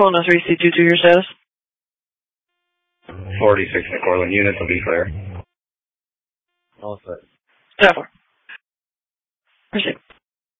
holding a 3C22 your status. 46 Cortland units will be clear. All set. Staff 4. Proceed.